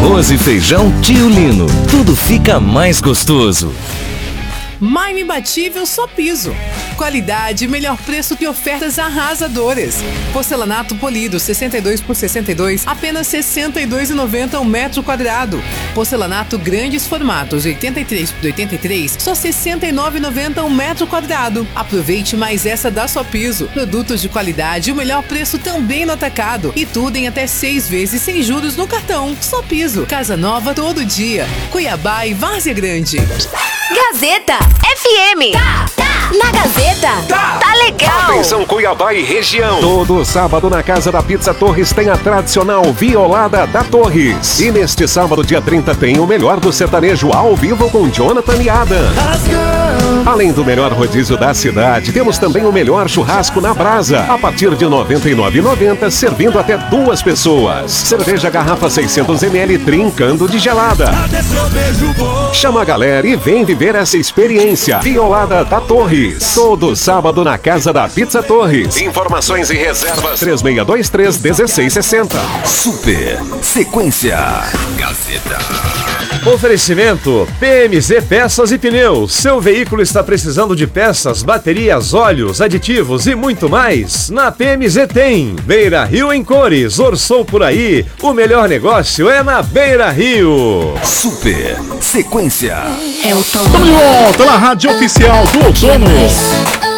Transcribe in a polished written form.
arroz e feijão Tio Lino. Tudo fica mais gostoso. Mais imbatível só piso. Qualidade, melhor preço e ofertas arrasadoras. Porcelanato polido 62 por 62, apenas R$ 62,90 o metro quadrado. Porcelanato grandes formatos 83 por 83, só R$ 69,90 o metro quadrado. Aproveite mais essa da Só Piso. Produtos de qualidade e o melhor preço também no atacado. E tudo em até 6 vezes sem juros no cartão. Só Piso. Casa nova todo dia. Cuiabá e Várzea Grande. Gazeta FM. Na Gazeta. Tá legal. Atenção Cuiabá e região. Todo sábado na Casa da Pizza Torres tem a tradicional Violada da Torres. E neste sábado, dia 30, tem o melhor do sertanejo ao vivo com Jonathan e Adam. Além do melhor rodízio da cidade, temos também o melhor churrasco na brasa. A partir de R$ 99,90, servindo até 2 pessoas. Cerveja garrafa 600ml trincando de gelada. Chama a galera e vem viver essa experiência. Violada da Torres. Todo sábado na Casa da Pizza Torres. Informações e reservas 3623-1660. Super Sequência Gazeta. Oferecimento PMZ Peças e Pneus. Seu veículo está precisando de peças, baterias, óleos, aditivos e muito mais? Na PMZ tem. Beira Rio em cores. Orçou por aí. O melhor negócio é na Beira Rio. Super Sequência. Estamos de volta na Rádio Oficial do Outono.